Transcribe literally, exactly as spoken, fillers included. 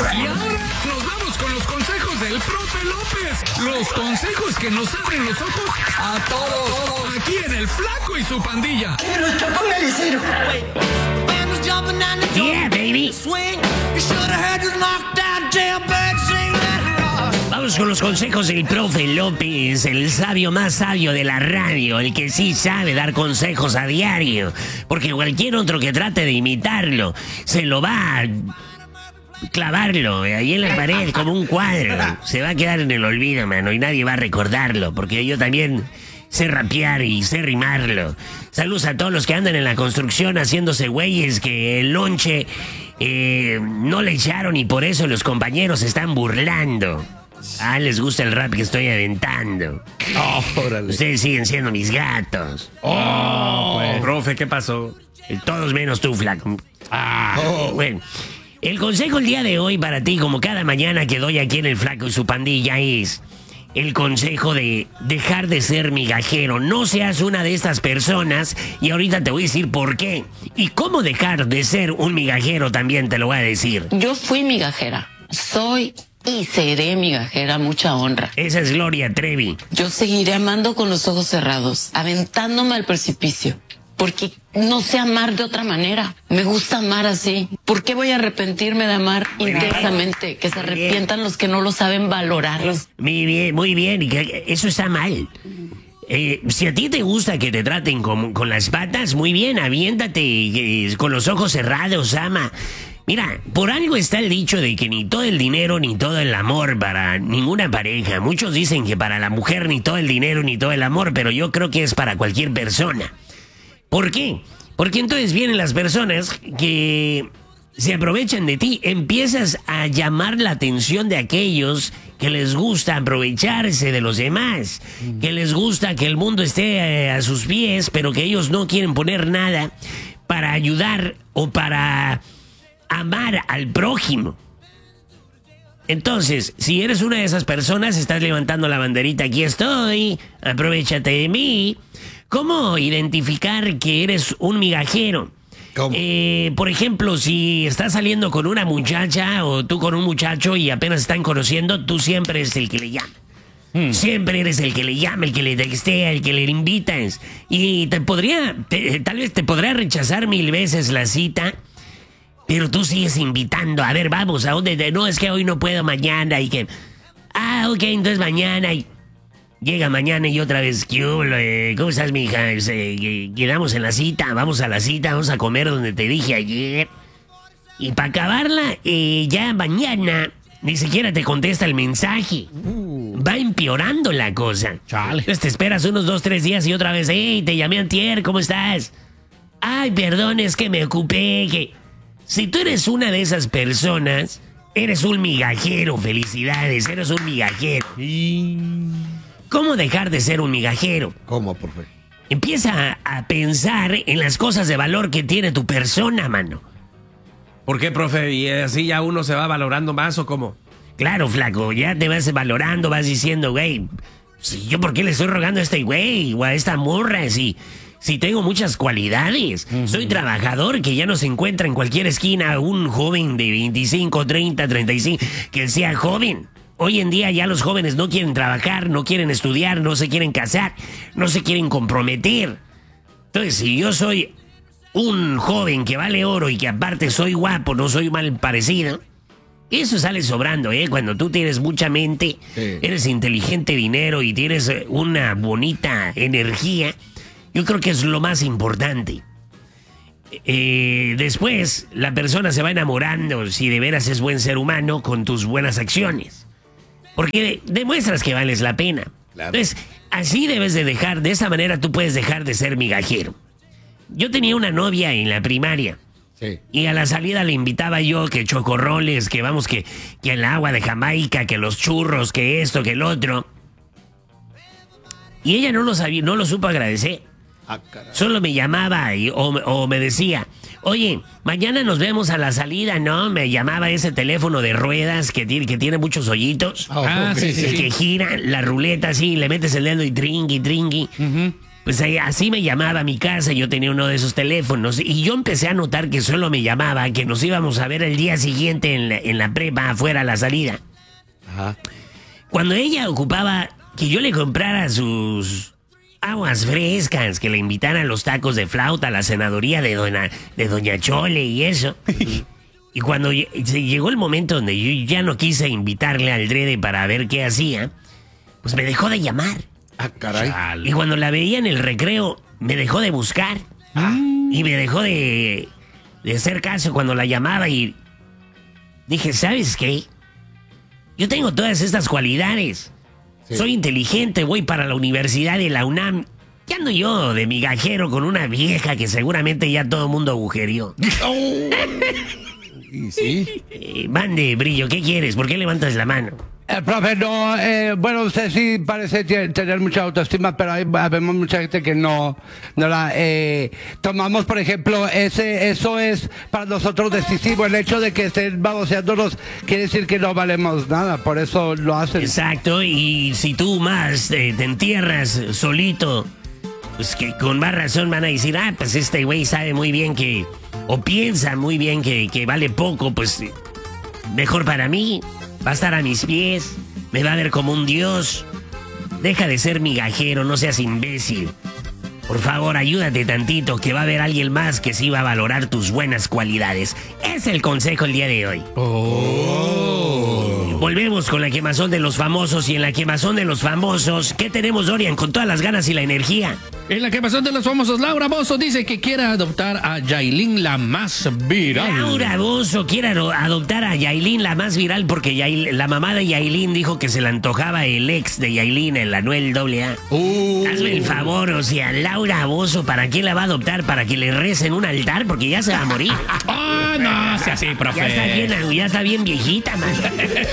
Y ahora nos vamos con los consejos del profe López. Los consejos que nos abren los ojos a todos. Aquí en El Flaco y su Pandilla. Pero esto, póngale cero. Yeah, baby. Vamos con los consejos del profe López, el sabio más sabio de la radio, el que sí sabe dar consejos a diario, porque cualquier otro que trate de imitarlo se lo va a clavarlo ahí en la pared como un cuadro. Se va a quedar en el olvido, mano, y nadie va a recordarlo, porque yo también sé rapear y sé rimarlo. Saludos a todos los que andan en la construcción haciéndose güeyes que el lonche eh, no le echaron y por eso los compañeros se están burlando. Ah, les gusta el rap que estoy aventando. Oh, órale. Ustedes siguen siendo mis gatos. Oh, pues. Profe, ¿qué pasó? Todos menos tú, flaco. Ah. Oh. Bueno, el consejo el día de hoy para ti, como cada mañana que doy aquí en El Flaco y su Pandilla, es el consejo de dejar de ser migajero. No seas una de estas personas y ahorita te voy a decir por qué. Y cómo dejar de ser un migajero también te lo voy a decir. Yo fui migajera. Soy y seré migajera, mucha honra. Esa es Gloria Trevi. Yo seguiré amando con los ojos cerrados, aventándome al precipicio, porque no sé amar de otra manera. Me gusta amar así. ¿Por qué voy a arrepentirme de amar muy intensamente? Bien. Que se arrepientan los que no lo saben valorar. Muy bien, muy bien. Y que eso está mal. Eh, si a ti te gusta que te traten con, con las patas, muy bien, aviéntate eh, con los ojos cerrados, ama. Mira, por algo está el dicho de que ni todo el dinero ni todo el amor para ninguna pareja. Muchos dicen que para la mujer ni todo el dinero ni todo el amor, pero yo creo que es para cualquier persona. ¿Por qué? Porque entonces vienen las personas que se aprovechan de ti. Empiezas a llamar la atención de aquellos que les gusta aprovecharse de los demás, que les gusta que el mundo esté a sus pies, pero que ellos no quieren poner nada para ayudar o para amar al prójimo. Entonces, si eres una de esas personas, estás levantando la banderita, aquí estoy, aprovechate de mí. ¿Cómo identificar que eres un migajero? ¿Cómo? Eh, por ejemplo, si estás saliendo con una muchacha o tú con un muchacho y apenas están conociendo, tú siempre eres el que le llama. Hmm. Siempre eres el que le llama, el que le textea, el que le invitas. Y te podría, te, tal vez te podrá rechazar mil veces la cita, pero tú sigues invitando. A ver, vamos, ¿a dónde? No, es que hoy no puedo, mañana y que... Ah, ok, entonces mañana y... Llega mañana y otra vez, ¿qué hubo? Eh, ¿Cómo estás, mija? Eh, quedamos en la cita, vamos a la cita, vamos a comer donde te dije ayer. Y para acabarla, eh, ya mañana ni siquiera te contesta el mensaje. Uh. Va empeorando la cosa. Chale. Entonces te esperas unos dos, tres días y otra vez, hey, te llamé antier, ¿cómo estás? Ay, perdón, es que me ocupé, que... Si tú eres una de esas personas, eres un migajero, felicidades, eres un migajero. Y... ¿Cómo dejar de ser un migajero? ¿Cómo, profe? Empieza a, a pensar en las cosas de valor que tiene tu persona, mano. ¿Por qué, profe? ¿Y así ya uno se va valorando más o cómo? Claro, flaco, ya te vas valorando, vas diciendo, güey, si yo por qué le estoy rogando a este güey o a esta morra, si, si tengo muchas cualidades. Uh-huh. Soy trabajador, que ya no se encuentra en cualquier esquina un joven de veinticinco, treinta, treinta y cinco, que sea joven. Hoy en día ya los jóvenes no quieren trabajar, no quieren estudiar, no se quieren casar, no se quieren comprometer. Entonces, si yo soy un joven que vale oro y que aparte soy guapo, no soy mal parecido, eso sale sobrando, ¿eh? Cuando tú tienes mucha mente, sí. Eres inteligente, dinero y tienes una bonita energía, yo creo que es lo más importante. Eh, después, la persona se va enamorando si de veras es buen ser humano con tus buenas acciones. Porque demuestras que vales la pena. Claro. Entonces, así debes de dejar, de esa manera tú puedes dejar de ser migajero. Yo tenía una novia en la primaria. Sí. Y a la salida le invitaba yo que chocorroles, que vamos, que, que el agua de Jamaica, que los churros, que esto, que el otro. Y ella no lo sabía, no lo supo agradecer. Ah, solo me llamaba y, o, o me decía, oye, mañana nos vemos a la salida, ¿no? Me llamaba ese teléfono de ruedas que tiene, que tiene muchos hoyitos. Ah, sí, sí, el sí. que gira la ruleta así, le metes el dedo y trinqui, trinqui. Uh-huh. Pues ahí, así me llamaba a mi casa, yo tenía uno de esos teléfonos y yo empecé a notar que solo me llamaba, que nos íbamos a ver el día siguiente en la, en la prepa, afuera a la salida. Ajá. Cuando ella ocupaba que yo le comprara sus aguas frescas, que le invitara a los tacos de flauta a la senaduría de doña, de doña Chole y eso. Y cuando lle- se llegó el momento donde yo ya no quise invitarle al Drede para ver qué hacía, pues me dejó de llamar. Ah, caray. Y cuando la veía en el recreo, me dejó de buscar. Y me dejó de, de hacer caso cuando la llamaba y dije, ¿sabes qué? Yo tengo todas estas cualidades. Sí. Soy inteligente, voy para la universidad de la UNAM. ¿Qué ando yo de migajero con una vieja que seguramente ya todo el mundo agujerió? Y sí. Eh, mande, Brillo, ¿qué quieres? ¿Por qué levantas la mano? Eh, profe, no, eh, bueno, usted sí parece te- tener mucha autoestima, pero hay, vemos mucha gente que no, no la eh, tomamos, por ejemplo, ese, eso es para nosotros decisivo. El hecho de que estén baboseándonos quiere decir que no valemos nada, por eso lo hacen. Exacto, y si tú más eh, te entierras solito, pues que con más razón van a decir, ah, pues este güey sabe muy bien que, o piensa muy bien que, que vale poco, pues eh, mejor para mí, va a estar a mis pies, me va a ver como un dios. Deja de ser migajero, no seas imbécil. Por favor, ayúdate tantito, que va a haber alguien más que sí va a valorar tus buenas cualidades. Es el consejo el día de hoy. Volvemos con la quemazón de los famosos y en la quemazón de los famosos, ¿qué tenemos, Dorian? Con todas las ganas y la energía. En la que pasó de los famosos, Laura Bozzo dice que quiere adoptar a Yailin, la más viral. Laura Bozzo quiere ado- adoptar a Yailin, la más viral, porque Yail- la mamá de Yailin dijo que se le antojaba el ex de Yailin, el Anuel doble A. Uh. Hazme el favor, o sea, Laura Bozzo, ¿para qué la va a adoptar? ¿Para que le recen un altar? Porque ya se va a morir. Ah, no, sea así, profe. Ya está bien, ya está bien viejita, man.